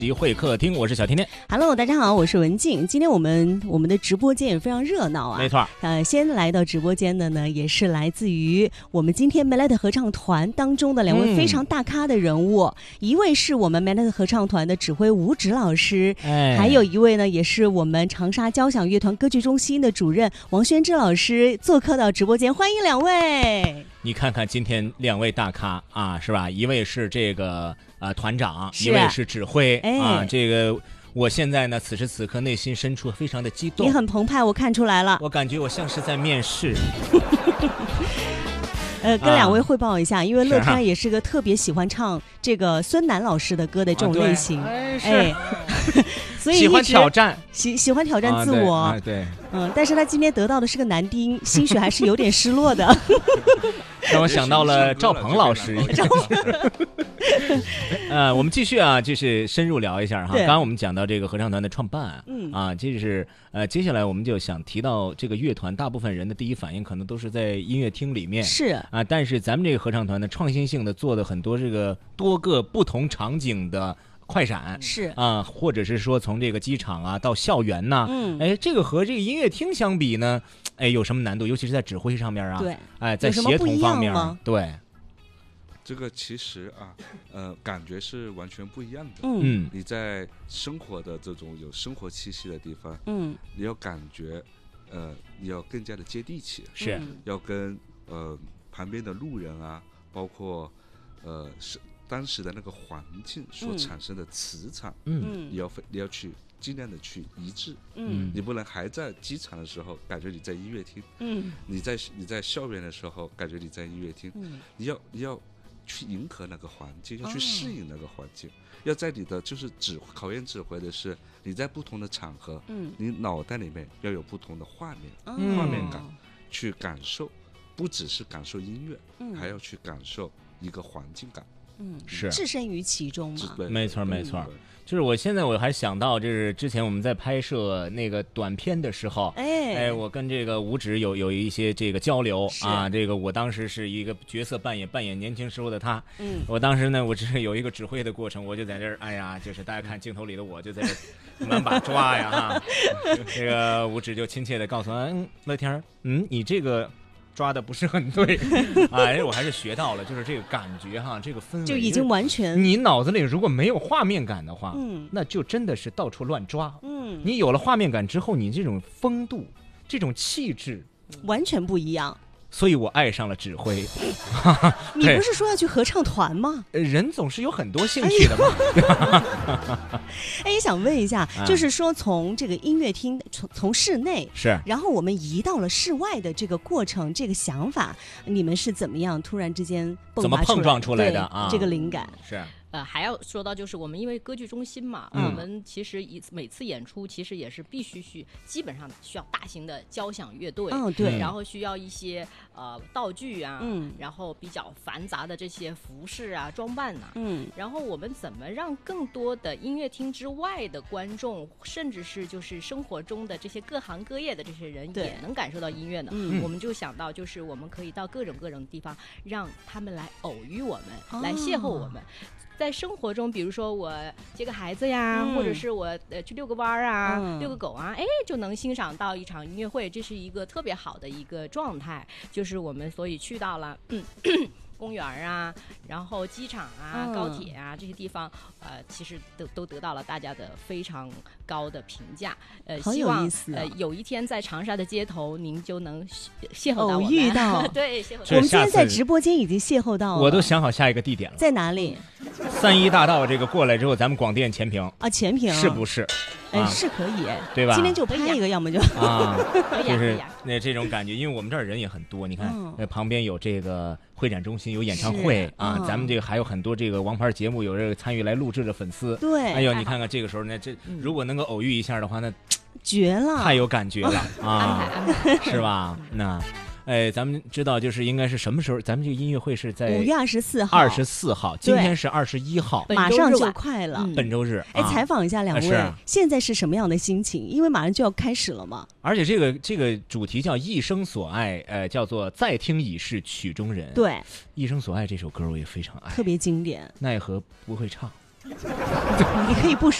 会客厅，我是小天天。 Hello， 大家好，我是文静。今天我们的直播间也非常热闹啊， 没错。 先来到直播间的呢，也是来自于我们今天 Melody 合唱团当中的两位非常大咖的人物，一位是我们 Melody 合唱团的指挥吴芷老师，还有一位呢，也是我们长沙交响乐团歌剧中心的主任王宣之老师做客到直播间，欢迎两位。 你看看今天两位大咖啊，是吧？一位是这个团长，一位是指挥啊。这个我现在呢，此时此刻内心深处非常的激动。 你很澎湃，我看出来了。 我感觉我像是在面试。 跟两位汇报一下，因为乐天也是个特别喜欢唱这个孙楠老师的歌的这种类型，所以喜欢挑战， 喜欢挑战自我， 对， 但是他今天得到的是个男丁，兴许还是有点失落的。 让我想到了赵鹏老师。我们继续啊，就是深入聊一下哈。刚刚我们讲到这个合唱团的创办，这是接下来我们就想提到这个乐团，大部分人的第一反应可能都是在音乐厅里面， 是啊，但是咱们这个合唱团的创新性的做的很多这个多个不同场景的快闪， 是啊，或者是说从这个机场啊到校园呐，这个和这个音乐厅相比呢，有什么难度？尤其是在指挥上面啊， 对， 在协同方面，对。 这个其实感觉是完全不一样的。你在生活的这种有生活气息的地方，你要感觉，你要更加的接地气， 是要跟旁边的路人啊，包括是当时的那个环境所产生的磁场，你要去尽量的去一致，你不能还在机场的时候感觉你在音乐厅，你在校园的时候感觉你在音乐厅，你要去迎合那个环境，要去适应那个环境，要在你的就是考验指挥的是你在不同的场合，你脑袋里面要有不同的画面感，去感受，不只是感受音乐，还要去感受一个环境感， 是置身于其中嘛。 没错没错。就是我现在我还想到，就是之前我们在拍摄那个短片的时候，我跟这个吴芷有一些这个交流啊。这个我当时是一个角色扮演年轻时候的他。我当时呢，我只是有一个指挥的过程，我就在这儿，就是大家看镜头里的我就在这满把抓呀哈。这个吴芷就亲切的告诉我，乐天，你这个抓的不是很对我还是学到了，就是这个感觉哈，这个氛围就已经完全， 你脑子里如果没有画面感的话，那就真的是到处乱抓。你有了画面感之后，你这种风度，这种气质完全不一样。 所以我爱上了指挥。 你不是说要去合唱团吗？ 人总是有很多兴趣的嘛。 也想问一下，就是说从这个音乐厅从室内是， 然后我们移到了室外的这个过程，这个想法，你们是怎么样突然之间迸发出来， 怎么碰撞出来的啊？ 这个灵感是。 还要说到就是我们因为歌剧中心嘛，我们其实每次演出其实也是必须基本上需要大型的交响乐队， 对， 然后需要一些道具啊，然后比较繁杂的这些服饰啊、装扮呐，然后我们怎么让更多的音乐厅之外的观众，甚至是就是生活中的这些各行各业的这些人也能感受到音乐呢？我们就想到就是我们可以到各种的地方，让他们来偶遇我们，来邂逅我们。在生活中，比如说我接个孩子呀，或者是我去遛个弯啊，遛个狗啊，就能欣赏到一场音乐会，这是一个特别好的一个状态。就是我们所以去到了公园啊，然后机场啊、高铁啊这些地方，其实都得到了大家的非常高的评价。希望有一天在长沙的街头，您就能邂逅到我们， 偶遇到对，邂逅到我们今天在直播间已经邂逅到了， 我都想好下一个地点了， 在哪里 ？3一大道这个过来之后，咱们广电前屏啊，前屏是不是？ 是可以， 对吧？ 今天就拍一个，要么就就是那这种感觉，因为我们这儿人也很多，你看，旁边有这个会展中心，有演唱会啊，咱们这个还有很多这个王牌节目，有这个参与来录制的粉丝。 对， 哎呦，你看看这个时候呢，这如果能够偶遇一下的话，那绝了， 太有感觉了啊， 安排是吧？那。咱们知道就是应该是什么时候？咱们这个音乐会是在 5月24号。 24号，今天是21号， 马上就快了。 本周日。 采访一下两位，现在是什么样的心情？因为马上就要开始了嘛。 而且这个主题叫一生所爱，叫做再听已是曲中人。 对， 一生所爱这首歌我也非常爱， 特别经典。 奈何不会唱。 你可以不